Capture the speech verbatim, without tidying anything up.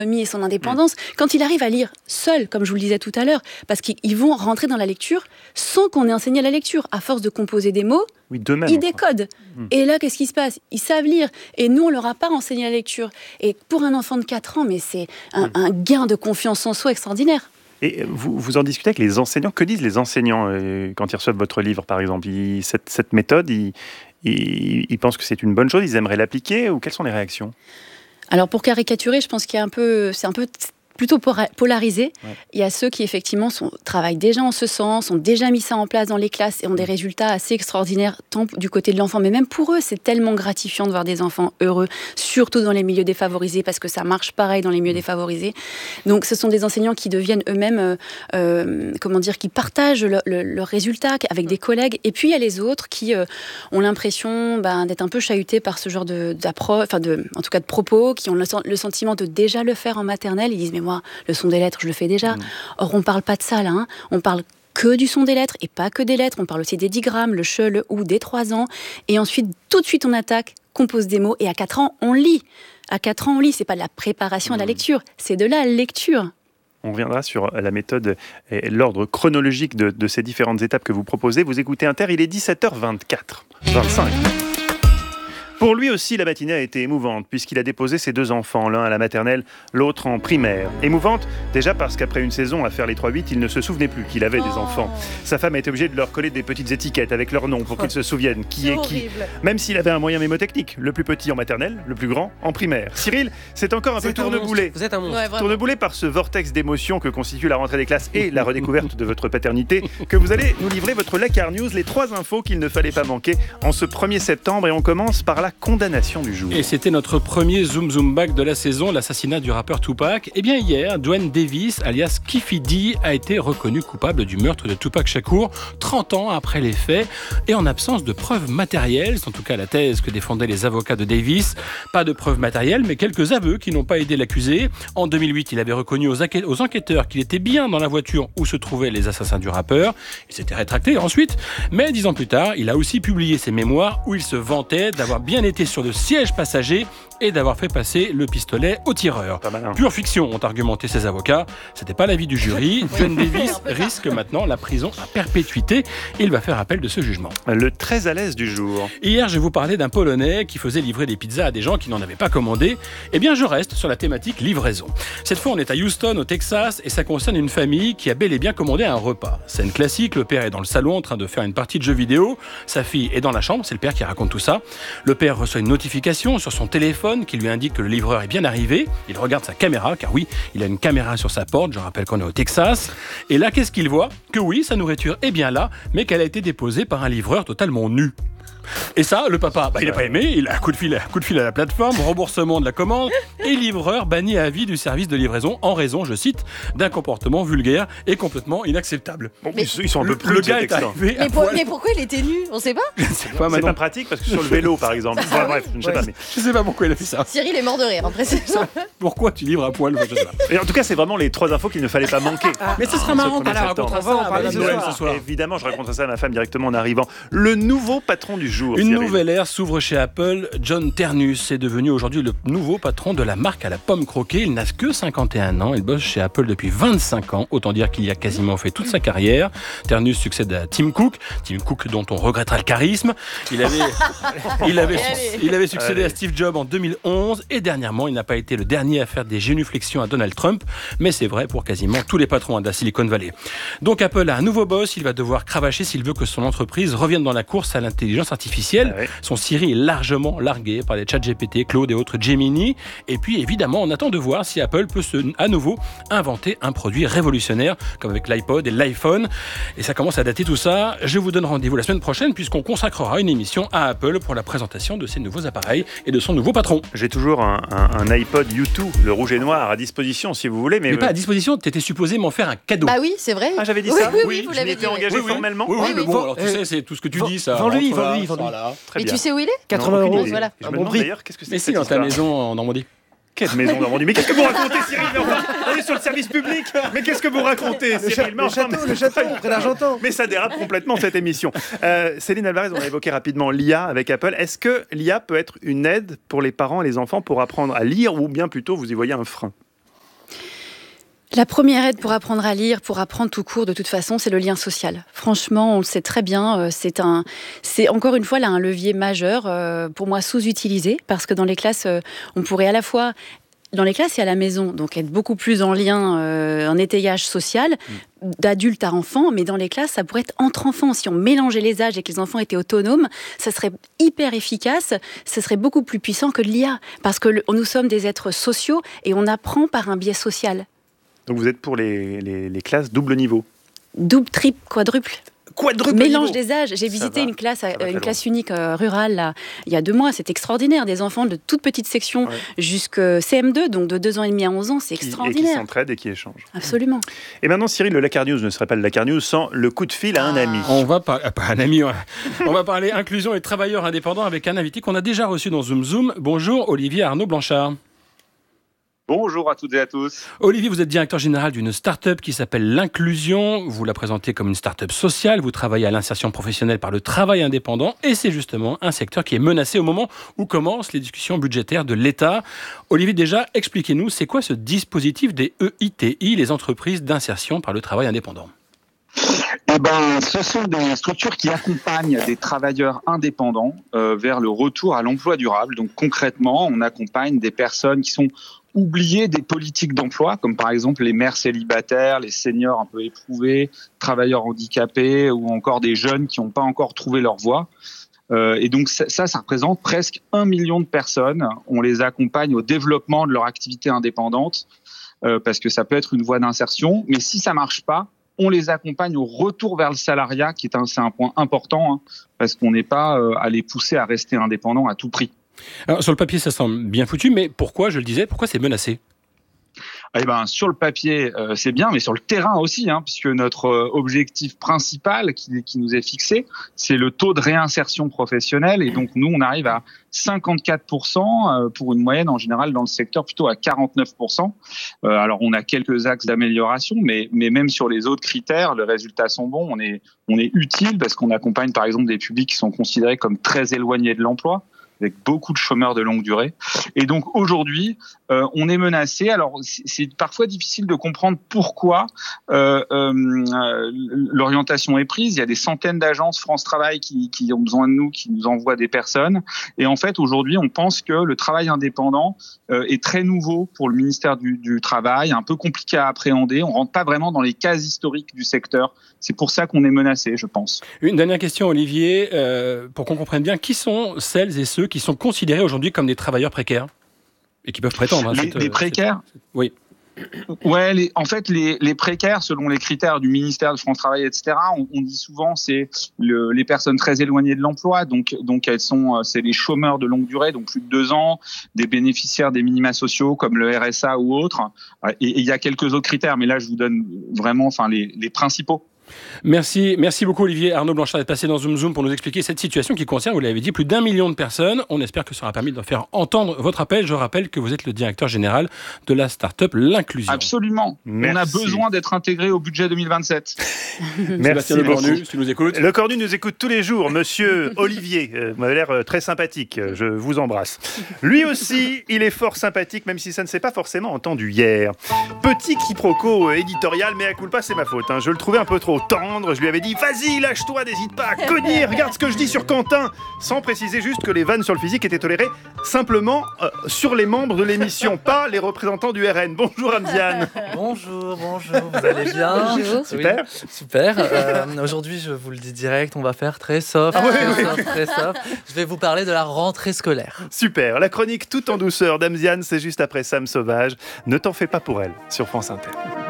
et son indépendance, mmh. quand il arrive à lire seul, comme je vous le disais tout à l'heure, parce qu'ils vont rentrer dans la lecture sans qu'on ait enseigné la lecture. À force de composer des mots, oui, d'eux-mêmes, ils décodent. Mmh. Et là, qu'est-ce qui se passe ? Ils savent lire. Et nous, on ne leur a pas enseigné la lecture. Et pour un enfant de quatre ans, mais c'est un, mmh. un gain de confiance en soi extraordinaire. Et vous, vous en discutez avec les enseignants. Que disent les enseignants euh, quand ils reçoivent votre livre, par exemple ? ils, cette, cette méthode, ils, ils, ils pensent que c'est une bonne chose, ils aimeraient l'appliquer, ou quelles sont les réactions ? Alors pour caricaturer, je pense qu'il y a un peu, c'est un peu plutôt polarisé. Ouais. Il y a ceux qui effectivement sont, travaillent déjà en ce sens, ont déjà mis ça en place dans les classes et ont des résultats assez extraordinaires tant du côté de l'enfant, mais même pour eux, c'est tellement gratifiant de voir des enfants heureux, surtout dans les milieux défavorisés, parce que ça marche pareil dans les milieux défavorisés. Donc ce sont des enseignants qui deviennent eux-mêmes, euh, euh, comment dire, qui partagent leurs le, le résultats avec des collègues. Et puis il y a les autres qui euh, ont l'impression ben, d'être un peu chahutés par ce genre de, d'approche, enfin de, en tout cas de propos, qui ont le, le sentiment de déjà le faire en maternelle. Ils disent mais moi, le son des lettres, je le fais déjà. Mmh. Or, on ne parle pas de ça, là. Hein. On parle que du son des lettres, et pas que des lettres. On parle aussi des digrammes, le che, le ou, des trois ans. Et ensuite, tout de suite, on attaque, compose des mots. Et à quatre ans, on lit. À quatre ans, on lit. Ce n'est pas de la préparation mmh. à la lecture, c'est de la lecture. On reviendra sur la méthode et l'ordre chronologique de, de ces différentes étapes que vous proposez. Vous écoutez Inter, il est dix-sept heures vingt-quatre, vingt-cinq. Pour lui aussi, la matinée a été émouvante, puisqu'il a déposé ses deux enfants, l'un à la maternelle, l'autre en primaire. Émouvante, déjà parce qu'après une saison à faire les trois huit, il ne se souvenait plus qu'il avait oh. des enfants. Sa femme a été obligée de leur coller des petites étiquettes avec leur nom pour qu'ils se souviennent qui est, est qui. Même s'il avait un moyen mémotechnique, le plus petit en maternelle, le plus grand en primaire. Cyril, c'est encore un Vous peu tourneboulé. Vous êtes un monstre. Ouais, tourneboulé par ce vortex d'émotions que constitue la rentrée des classes et la redécouverte de votre paternité, que vous allez nous livrer votre Lakar News, les trois infos qu'il ne fallait pas manquer en ce premier septembre. Et on commence par la condamnation du jour. Et c'était notre premier Zoom Zoom Back de la saison, l'assassinat du rappeur Tupac. Et bien hier, Dwayne Davis, alias Keffe D, a été reconnu coupable du meurtre de Tupac Shakur, trente ans après les faits, et en absence de preuves matérielles, c'est en tout cas la thèse que défendaient les avocats de Davis. Pas de preuves matérielles, mais quelques aveux qui n'ont pas aidé l'accusé. En deux mille huit, il avait reconnu aux, enquê- aux enquêteurs qu'il était bien dans la voiture où se trouvaient les assassins du rappeur. Il s'était rétracté ensuite, mais dix ans plus tard, il a aussi publié ses mémoires où il se vantait d'avoir bien été sur le siège passager et d'avoir fait passer le pistolet au tireur. Pure fiction, ont argumenté ses avocats. C'était pas l'avis du jury. Dwayne Davis risque maintenant la prison à perpétuité et il va faire appel de ce jugement. Le très à l'aise du jour. Hier, je vous parlais d'un Polonais qui faisait livrer des pizzas à des gens qui n'en avaient pas commandé. Eh bien, je reste sur la thématique livraison. Cette fois, on est à Houston, au Texas, et ça concerne une famille qui a bel et bien commandé un repas. Scène classique, le père est dans le salon en train de faire une partie de jeux vidéo. Sa fille est dans la chambre, c'est le père qui raconte tout ça. Le père reçoit une notification sur son téléphone qui lui indique que le livreur est bien arrivé. Il regarde sa caméra, car oui, il a une caméra sur sa porte. Je rappelle qu'on est au Texas. Et là, qu'est-ce qu'il voit ? Que oui, sa nourriture est bien là, mais qu'elle a été déposée par un livreur totalement nu. Et ça, le papa, bah, il n'a pas aimé, il a un coup de fil, un coup de fil à la plateforme, remboursement de la commande, et livreur banni à vie du service de livraison en raison, je cite, d'un comportement vulgaire et complètement inacceptable. Bon, mais ils sont un peu plus le gars est arrivé mais, pour, mais pourquoi il était nu ? On sait pas. C'est pas, pas pratique parce que sur le vélo, par exemple. Enfin, bref, je ne sais ouais, pas. Mais... Je sais pas pourquoi il a fait ça. Cyril est mort de rire, après c'est ça. Pourquoi tu livres à poil ? Je sais pas. Et en tout cas, c'est vraiment les trois infos qu'il ne fallait pas manquer. Ah, mais ce sera marrant quand la racontera ça. On va en parler ce soir. Évidemment, je raconterai ça à ma femme directement en arrivant. Le nouveau patron du jour. Une Cyril. nouvelle ère s'ouvre chez Apple. John Ternus est devenu aujourd'hui le nouveau patron de la marque à la pomme croquée. Il n'a que cinquante et un ans. Il bosse chez Apple depuis vingt-cinq ans. Autant dire qu'il y a quasiment fait toute sa carrière. Ternus succède à Tim Cook. Tim Cook dont on regrettera le charisme. Il avait, il avait, il avait succédé Allez. à Steve Jobs en deux mille onze. Et dernièrement, il n'a pas été le dernier à faire des génuflexions à Donald Trump. Mais c'est vrai pour quasiment tous les patrons de la Silicon Valley. Donc Apple a un nouveau boss. Il va devoir cravacher s'il veut que son entreprise revienne dans la course à l'intelligence artificielle. Ah oui. Son Siri est largement largué par les chats G P T, Claude et autres Gemini. Et puis évidemment, on attend de voir si Apple peut se, à nouveau inventer un produit révolutionnaire comme avec l'iPod et l'iPhone. Et ça commence à dater tout ça. Je vous donne rendez-vous la semaine prochaine puisqu'on consacrera une émission à Apple pour la présentation de ses nouveaux appareils et de son nouveau patron. J'ai toujours un, un, un iPod U deux, le rouge et noir, à disposition si vous voulez. Mais, mais pas à disposition, tu étais supposé m'en faire un cadeau. Bah oui, c'est vrai. Ah, j'avais dit oui, ça Oui, oui, oui vous je l'avez m'étais dit. engagé oui, oui. formellement. Oui, oui, oui, mais oui. bon, alors tu sais, c'est tout ce que tu dis, ça. Vends-lui, vends-lui, vends-lui. Voilà, très Et bien. tu sais où il est ? quatre-vingts euros. Voilà. Je me demande d'ailleurs qu'est-ce que c'est. Mais si, dans ta maison en Normandie. Quelle maison Normandie ? Mais qu'est-ce que vous racontez, Cyril ? On est sur le service public. Mais qu'est-ce que vous racontez, Le, Cyril ? cha- le château, mais... le château, près d'Argentan. Mais ça dérape complètement cette émission. Euh, Céline Alvarez, on a évoqué rapidement l'I A avec Apple. Est-ce que l'I A peut être une aide pour les parents et les enfants pour apprendre à lire ou bien plutôt vous y voyez un frein ? La première aide pour apprendre à lire, pour apprendre tout court, de toute façon, c'est le lien social. Franchement, on le sait très bien, c'est, un, c'est encore une fois là un levier majeur, euh, pour moi sous-utilisé, parce que dans les classes, euh, on pourrait à la fois, dans les classes et à la maison, donc être beaucoup plus en lien, euh, en étayage social, mmh. d'adulte à enfant, mais dans les classes, ça pourrait être entre enfants. Si on mélangeait les âges et que les enfants étaient autonomes, ça serait hyper efficace, ce serait beaucoup plus puissant que l'I A, parce que le, nous sommes des êtres sociaux et on apprend par un biais social. Donc vous êtes pour les, les, les classes double niveau? Double, triple, quadruple. Quadruple Mélange niveau. des âges. J'ai visité une classe, une classe unique euh, rurale là, il y a deux mois. C'est extraordinaire. Des enfants de toute petite section ouais. jusqu'à C M deux, donc de deux ans et demi à onze ans. C'est qui, extraordinaire. Et qui s'entraident et qui échangent. Absolument. Et maintenant, Cyril, le Lakar News ne serait pas le Lakar News sans le coup de fil à un ami. On va parler, pas un ami, ouais. On va parler inclusion et travailleurs indépendants avec un invité qu'on a déjà reçu dans Zoom Zoom. Bonjour, Olivier Arnaud Blanchard. Bonjour à toutes et à tous. Olivier, vous êtes directeur général d'une start-up qui s'appelle l'Inclusion. Vous la présentez comme une start-up sociale. Vous travaillez à l'insertion professionnelle par le travail indépendant. Et c'est justement un secteur qui est menacé au moment où commencent les discussions budgétaires de l'État. Olivier, déjà, expliquez-nous, c'est quoi ce dispositif des E I T I, les entreprises d'insertion par le travail indépendant ? Eh ben, ce sont des structures qui accompagnent des travailleurs indépendants euh, vers le retour à l'emploi durable. Donc concrètement, on accompagne des personnes qui sont oubliées des politiques d'emploi, comme par exemple les mères célibataires, les seniors un peu éprouvés, travailleurs handicapés ou encore des jeunes qui n'ont pas encore trouvé leur voie. Euh, et donc ça, ça représente presque un million de personnes. On les accompagne au développement de leur activité indépendante euh, parce que ça peut être une voie d'insertion. Mais si ça marche pas, on les accompagne au retour vers le salariat, qui est un, c'est un point important, hein, parce qu'on n'est pas euh, à les pousser à rester indépendants à tout prix. Alors, sur le papier, ça semble bien foutu, mais pourquoi, je le disais, pourquoi c'est menacé ? Eh ben, sur le papier, euh, c'est bien, mais sur le terrain aussi, hein, puisque notre euh, objectif principal qui, qui nous est fixé, c'est le taux de réinsertion professionnelle. Et donc, nous, on arrive à cinquante-quatre pour cent euh, pour une moyenne, en général, dans le secteur, plutôt à quarante-neuf pour cent. Euh, alors, on a quelques axes d'amélioration, mais, mais même sur les autres critères, les résultats sont bons. On est, on est utile parce qu'on accompagne, par exemple, des publics qui sont considérés comme très éloignés de l'emploi, avec beaucoup de chômeurs de longue durée. Et donc aujourd'hui, euh, on est menacé. Alors c'est, c'est parfois difficile de comprendre pourquoi euh, euh, l'orientation est prise. Il y a des centaines d'agences France Travail qui, qui ont besoin de nous, qui nous envoient des personnes. Et en fait, aujourd'hui, on pense que le travail indépendant euh, est très nouveau pour le ministère du, du Travail, un peu compliqué à appréhender. On rentre pas vraiment dans les cases historiques du secteur. C'est pour ça qu'on est menacé, je pense. Une dernière question, Olivier, euh, pour qu'on comprenne bien, qui sont celles et ceux qui sont considérés aujourd'hui comme des travailleurs précaires et qui peuvent prétendre hein, les, cette, les précaires cette, cette, oui. Ouais, les, en fait, les, les précaires, selon les critères du ministère de France Travail, et cetera, on, on dit souvent c'est le, les personnes très éloignées de l'emploi, donc donc elles sont, c'est les chômeurs de longue durée, donc plus de deux ans, des bénéficiaires des minima sociaux comme le R S A ou autres, et il y a quelques autres critères, mais là je vous donne vraiment, enfin les, les principaux. Merci, merci beaucoup Olivier Arnaud Blanchard d'être passé dans Zoom Zoom pour nous expliquer cette situation qui concerne, vous l'avez dit, plus d'un million de personnes. On espère que ça aura permis de faire entendre votre appel. Je rappelle que vous êtes le directeur général de la start-up L'Inclusion. Absolument. Merci. On a besoin d'être intégré au budget deux mille vingt-sept. Merci Le Cornu, si tu nous écoutes. Le Cornu nous écoute tous les jours. Monsieur Olivier, euh, vous avez l'air très sympathique. Je vous embrasse. Lui aussi, il est fort sympathique, même si ça ne s'est pas forcément entendu hier. Petit quiproquo éditorial, mais à culpa, c'est ma faute. Hein. Je le trouvais un peu trop tendre, je lui avais dit vas-y lâche-toi, n'hésite pas à cogner, regarde ce que je dis sur Quentin, sans préciser juste que les vannes sur le physique étaient tolérées simplement euh, sur les membres de l'émission, pas les représentants du R N. Bonjour Amziane. Bonjour, bonjour, vous allez bien? Bonjour. Super. Oui, super. Euh, aujourd'hui, je vous le dis direct, on va faire très soft, ah, oui, très, oui. soft très soft. Je vais vous parler de la rentrée scolaire. Super, la chronique tout en douceur d'Amziane, c'est juste après Sam Sauvage. Ne t'en fais pas pour elle sur France Inter.